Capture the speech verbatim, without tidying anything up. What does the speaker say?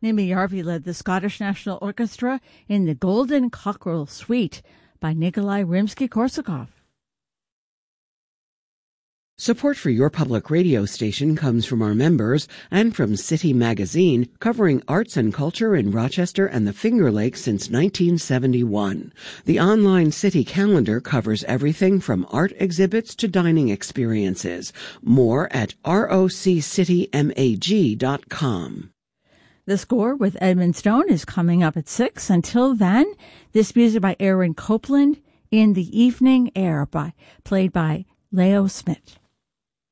Nimi Yarvi led the Scottish National Orchestra in the Golden Cockerel Suite by Nikolai Rimsky-Korsakov. Support for your public radio station comes from our members and from City Magazine, covering arts and culture in Rochester and the Finger Lakes since nineteen seventy-one. The online City calendar covers everything from art exhibits to dining experiences. More at roc city mag dot com. The Score with Edmund Stone is coming up at six. Until then, this music by Aaron Copland, In the Evening Air, by played by Leo Smith.